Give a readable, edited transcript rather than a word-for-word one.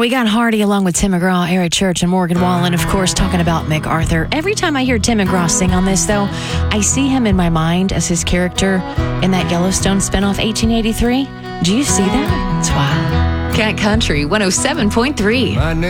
we got Hardy along with Tim McGraw, Eric Church, and Morgan Wallen, of course, talking about MacArthur. Every time I hear Tim McGraw sing on this, though, I see him in my mind as his character in that Yellowstone spinoff, 1883. Do you see that? It's wild. Cat Country 107.3.